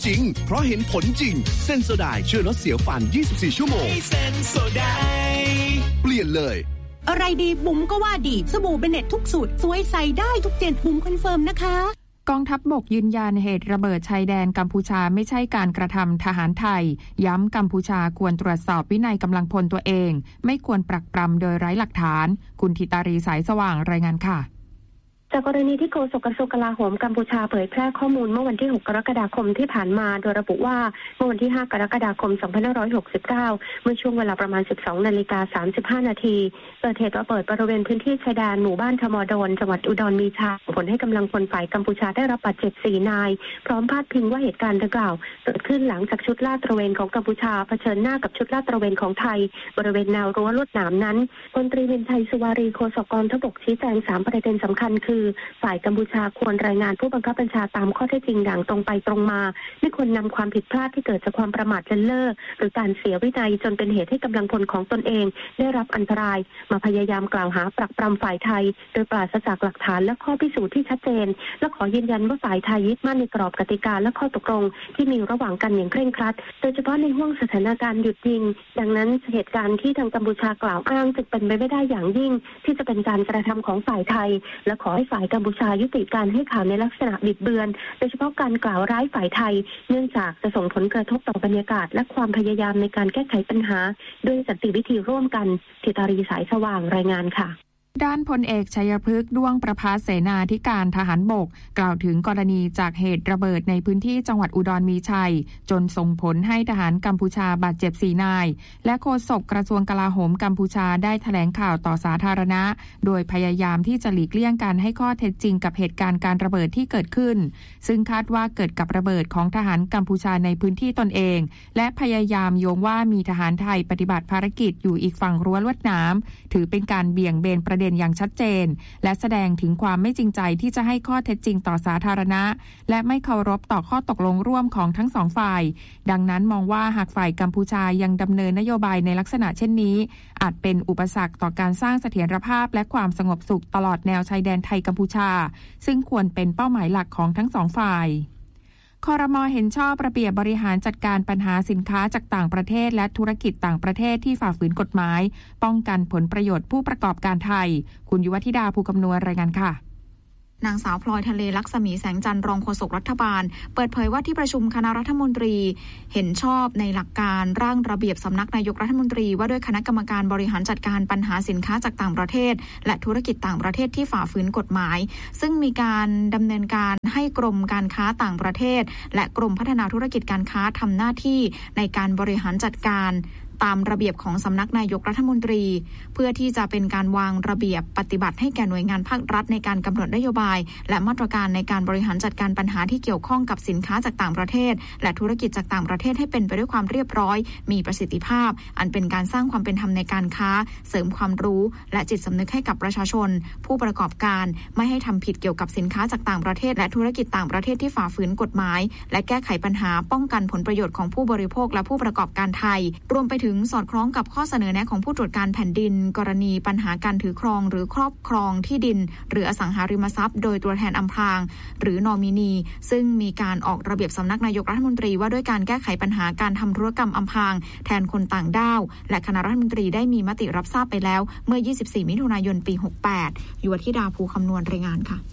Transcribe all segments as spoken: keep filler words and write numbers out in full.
จริงเพราะเห็นผลจริงเซนโซไดช่วยลดเสียวฟันยี่สิบสี่ชั่วโมงเซนโซไดเปลี่ยนเลยอะไรดีบุ๋มก็ว่าดีสบู่เบเน็ตทุกสูตรสวยใส่ได้ทุกเจนบุ๋มคอนเฟิร์มนะคะกองทัพบกยืนยันเหตุระเบิดชายแดนกัมพูชาไม่ใช่การกระทำทหารไทยย้ำกัมพูชาควรตรวจสอบวินัยกำลังพลตัวเองไม่ควรปรักปรำโดยไร้หลักฐานคุณธิตารีสายสว่างรายงานค่ะจากกรณีที่โฆษกกระทรวงกลาโหมกัมพูชาเผยแพร่ข้อมูลเมื่อวันที่หกกรกฎาคมที่ผ่านมาโดยระบุว่าเมื่อวันที่ห้ากรกฎาคมสองพันห้าร้อยหกสิบเก้าเมื่อช่วงเวลาประมาณ สิบสองนาฬิกาสามสิบห้านาทีเกิดเหตุระเบิดบริเวณพื้นที่ชายแดนหมู่บ้านทมดอนจังหวัดอุดรมีชาผลให้กำลังพลฝ่ายกัมพูชาได้รับบาดเจ็บสี่นายพร้อมพาดพิงว่าเหตุการณ์ดังกล่าวเกิดขึ้นหลังจากชุดลาดตระเวนของกัมพูชาเผชิญหน้ากับชุดลาดตระเวนของไทยบริเวณแนวรั้วลวดหนามนั้นพลตรีวินชัยสุวารีโฆษกกองทัพบกชี้แจงสามประเด็นสำคัญคือฝ่ายกัมพูชาควรรายงานผู้บังคับบัญชาตามข้อเท็จจริงอย่างตรงไปตรงมาไม่ควรนำความผิดพลาดที่เกิดจากความประมาทเลินเล่อหรือการเสียวินัยจนเป็นเหตุให้กำลังพลของตนเองได้รับอันตรายมาพยายามกล่าวหาปรักปรำฝ่ายไทยโดยปราศจากหลักฐานและข้อพิสูจน์ที่ชัดเจนและขอยืนยันว่าฝ่ายไทยยึดมั่นในกรอบกติกาและข้อตกลงที่มีระหว่างกันอย่างเคร่งครัดโดยเฉพาะในห่วงสถานการณ์หยุดยิงดังนั้นเหตุการณ์ที่ทางกัมพูชากล่าวอ้างจึงเป็นไปไม่ได้อย่างยิ่งที่จะเป็นการกระทำของฝ่ายไทยและขอให้ฝ่ายกัมพูชายุติการให้ข่าวในลักษณะบิดเบือนโดยเฉพาะการกล่าวร้ายฝ่ายไทยเนื่องจากจะส่งผลกระทบต่อบรรยากาศและความพยายามในการแก้ไขปัญหาด้วยสันติวิธีร่วมกันธิตารีสายสว่างรายงานค่ะด้านพลเอกชัยพฤกษ์ด้วงประภาสเสนาธิการทหารบกกล่าวถึงกรณีจากเหตุระเบิดในพื้นที่จังหวัดอุดรมีชัยจนส่งผลให้ทหารกัมพูชาบาดเจ็บสี่นายและโฆษกกระทรวงกลาโหมกัมพูชาได้แถลงข่าวต่อสาธารณะโดยพยายามที่จะหลีกเลี่ยงการให้ข้อเท็จจริงกับเหตุการณ์การระเบิดที่เกิดขึ้นซึ่งคาดว่าเกิดกับระเบิดของทหารกัมพูชาในพื้นที่ตนเองและพยายามโยงว่ามีทหารไทยปฏิบัติภารกิจอยู่อีกฝั่งรั้วลวดหนามถือเป็นการเบี่ยงเบนประเด็นอย่างชัดเจนและแสดงถึงความไม่จริงใจที่จะให้ข้อเท็จจริงต่อสาธารณะและไม่เคารพต่อข้อตกลงร่วมของทั้งสองฝ่ายดังนั้นมองว่าหากฝ่ายกัมพูชายังดำเนินนโยบายในลักษณะเช่นนี้อาจเป็นอุปสรรคต่อการสร้างเสถียรภาพและความสงบสุขตลอดแนวชายแดนไทยกัมพูชาซึ่งควรเป็นเป้าหมายหลักของทั้งสองฝ่ายครม.เห็นชอบระเบียบบริหารจัดการปัญหาสินค้าจากต่างประเทศและธุรกิจต่างประเทศที่ฝ่าฝืนกฎหมายป้องกันผลประโยชน์ผู้ประกอบการไทยคุณยุวธิดาภูคำนวณรายงานค่ะนางสาวพลอยทะเลลักษมีแสงจันทร์รองโฆษกรัฐบาลเปิดเผยว่าที่ประชุมคณะรัฐมนตรีเห็นชอบในหลักการร่างระเบียบสำนักนายกรัฐมนตรีว่าด้วยคณะกรรมการบริหารจัดการปัญหาสินค้าจากต่างประเทศและธุรกิจต่างประเทศที่ฝ่าฝืนกฎหมายซึ่งมีการดำเนินการให้กรมการค้าต่างประเทศและกรมพัฒนาธุรกิจการค้าทำหน้าที่ในการบริหารจัดการตามระเบียบของสำนักนายกรัฐมนตรีเพื่อที่จะเป็นการวางระเบียบปฏิบัติให้แก่หน่วยงานภาครัฐในการกำหนดนโยบายและมาตรการในการบริหารจัดการปัญหาที่เกี่ยวข้องกับสินค้าจากต่างประเทศและธุรกิจจากต่างประเทศให้เป็นไปด้วยความเรียบร้อยมีประสิทธิภาพอันเป็นการสร้างความเป็นธรรมในการค้าเสริมความรู้และจิตสำนึกให้กับประชาชนผู้ประกอบการไม่ให้ทำผิดเกี่ยวกับสินค้าจากต่างประเทศและธุรกิจต่างประเทศที่ฝ่าฝืนกฎหมายและแก้ไขปัญหาป้องกันผลประโยชน์ของผู้บริโภคและผู้ประกอบการไทยรวมไปถึงสอดคล้องกับข้อเสนอแนะของผู้ตรวจการแผ่นดินกรณีปัญหาการถือครองหรือครอบครองที่ดินหรืออสังหาริมทรัพย์โดยตัวแทนอำพรางหรือนอมินีซึ่งมีการออกระเบียบสำนักนายกรัฐมนตรีว่าด้วยการแก้ไขปัญหาการทำธุรกรรมอำพรางแทนคนต่างด้าวและคณะรัฐมนตรีได้มีมติรับทราบไปแล้วเมื่อยี่สิบสี่มิถุนายนปีหกสิบแปดยุวธิดาภูคำนวณรายงานค่ะ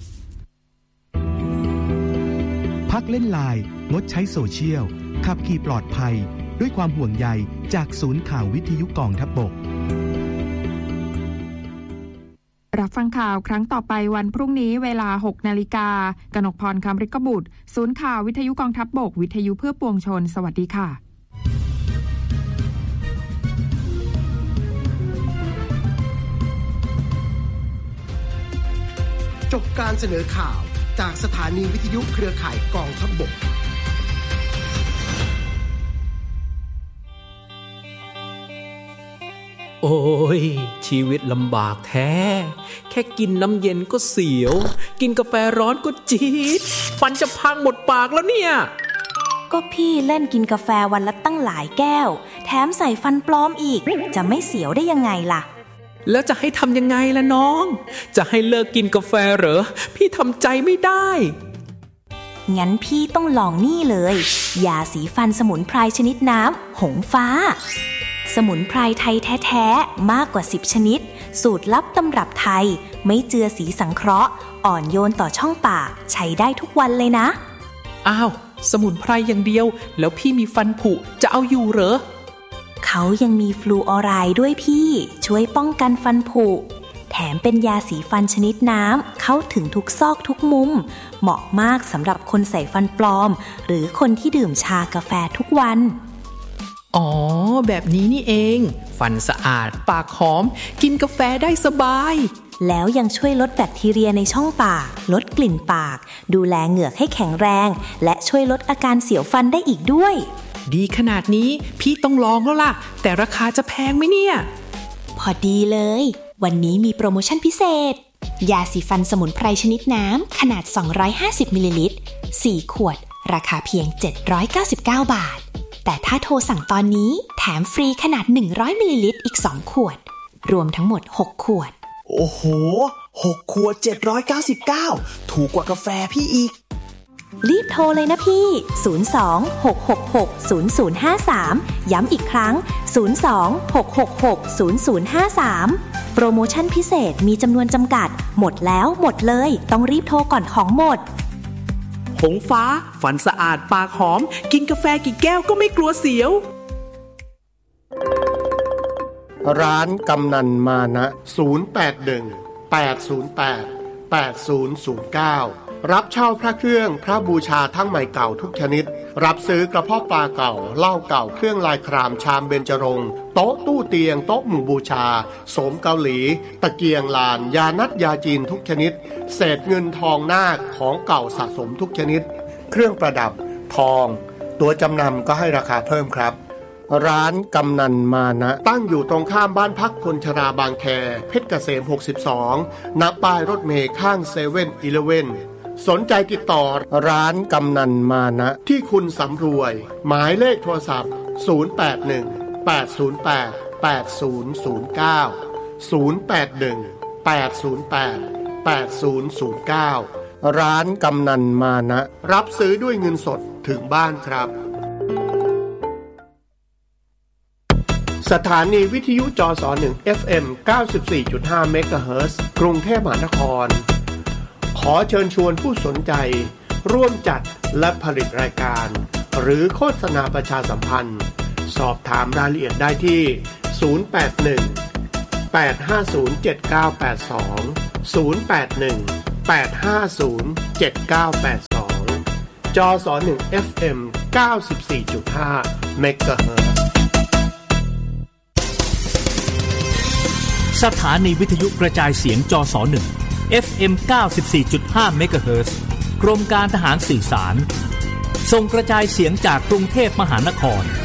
พักเล่นไลน์งดใช้โซเชียลขับขี่ปลอดภัยด้วยความห่วงใยจากศูนย์ข่าววิทยุกองทัพบกรับฟังข่าวครั้งต่อไปวันพรุ่งนี้เวลา หกนาฬิกา กนกพร คำฤกบุตรศูนย์ข่าววิทยุกองทัพบกวิทยุเพื่อปวงชนสวัสดีค่ะจบการเสนอข่าวจากสถานีวิทยุเครือข่ายกองทัพบกโอ้ยชีวิตลำบากแท้แค่กินน้ำเย็นก็เสียวกินกาแฟร้อนก็จี๊ดฟันจะพังหมดปากแล้วเนี่ยก็พี่เล่นกินกาแฟวันละตั้งหลายแก้วแถมใส่ฟันปลอมอีกจะไม่เสียวได้ยังไงล่ะแล้วจะให้ทำยังไงล่ะน้องจะให้เลิกกินกาแฟเหรอพี่ทำใจไม่ได้งั้นพี่ต้องลองนี่เลยยาสีฟันสมุนไพรชนิดน้ำหงฟ้าสมุนไพรไทยแท้ๆมากกว่าสิบชนิดสูตรลับตำรับไทยไม่เจือสีสังเคราะห์อ่อนโยนต่อช่องปากใช้ได้ทุกวันเลยนะอ้าวสมุนไพรอย่างเดียวแล้วพี่มีฟันผุจะเอาอยู่เหรอเขายังมีฟลูออไรด์ด้วยพี่ช่วยป้องกันฟันผุแถมเป็นยาสีฟันชนิดน้ำเข้าถึงทุกซอกทุกมุมเหมาะมากสำหรับคนใส่ฟันปลอมหรือคนที่ดื่มชากาแฟทุกวันอ๋อแบบนี้นี่เองฟันสะอาดปากหอมกินกาแฟได้สบายแล้วยังช่วยลดแบคทีเรียในช่องปากลดกลิ่นปากดูแลเหงือกให้แข็งแรงและช่วยลดอาการเสียวฟันได้อีกด้วยดีขนาดนี้พี่ต้องลองแล้วล่ะแต่ราคาจะแพงไหมเนี่ยพอดีเลยวันนี้มีโปรโมชั่นพิเศษยาสีฟันสมุนไพรชนิดน้ำขนาดสองร้อยห้าสิบมิลลิลิตรสี่ขวดราคาเพียงเจ็ดร้อยเก้าสิบเก้าบาทแต่ถ้าโทรสั่งตอนนี้แถมฟรีขนาดหนึ่งร้อยมิลลิลิตรอีกสองขวดรวมทั้งหมดหกขวดโอ้โหหกขวดเจ็ดร้อยเก้าสิบเก้าถูกกว่ากาแฟพี่อีกรีบโทรเลยนะพี่ศูนย์ สอง หก หก หก ศูนย์ ศูนย์ ห้า สามย้ำอีกครั้งศูนย์ สอง หก หก หก ศูนย์ ศูนย์ ห้า สามโปรโมชั่นพิเศษมีจำนวนจำกัดหมดแล้วหมดเลยต้องรีบโทรก่อนของหมดหงฟ้าฟันสะอาดปากหอมกินกาแฟกี่แก้วก็ไม่กลัวเสียวร้านกำนันมานะศูนย์ แปด หนึ่ง แปด ศูนย์ แปด แปด ศูนย์ ศูนย์ เก้ารับเช่าพระเครื่องพระบูชาทั้งใหม่เก่าทุกชนิดรับซื้อกระเพาะปลาเก่าเหล้าเก่าเครื่องลายครามชามเบญจรงค์โต๊ะตู้เตียงโต๊ะหมู่บูชาโสมเกาหลีตะเกียงลานยานัดยาจีนทุกชนิดเศษเงินทองนาคของเก่าสะสมทุกชนิดเครื่องประดับทองตัวจำนำก็ให้ราคาเพิ่มครับร้านกำนันมานะตั้งอยู่ตรงข้ามบ้านพักคนชราบางแคเพชรเกษมหกสิบสองณป้ายรถเมล์ข้างเซเว่นอีเลฟเว่นสนใจติดต่อร้านกำนันมานะที่คุณสำรวยหมายเลขโทรศัพท์ศูนย์ แปด หนึ่ง แปด ศูนย์ แปด แปด ศูนย์ ศูนย์ เก้า ศูนย์ แปด หนึ่ง แปด ศูนย์ แปด แปด ศูนย์ ศูนย์ เก้าร้านกำนันมานะรับซื้อด้วยเงินสดถึงบ้านครับสถานีวิทยุจสหนึ่ง เอฟ เอ็ม เก้าสิบสี่จุดห้า เมกะเฮิรตซ์กรุงเทพมหานครขอเชิญชวนผู้สนใจร่วมจัดและผลิตรายการหรือโฆษณาประชาสัมพันธ์สอบถามรายละเอียดได้ที่ศูนย์ แปด หนึ่ง แปด ห้า ศูนย์ เจ็ด เก้า แปด สอง ศูนย์ แปด หนึ่ง แปด ห้า ศูนย์ เจ็ด เก้า แปด สองจสหนึ่ง เอฟ เอ็ม เก้าสิบสี่จุดห้า เมกะเฮิรตซ์สถานีวิทยุกระจายเสียงจสหนึ่ง เอฟ เอ็ม เก้าสิบสี่จุดห้า เมกะเฮิรตซ์กรมการทหารสื่อสารส่งกระจายเสียงจากกรุงเทพมหานคร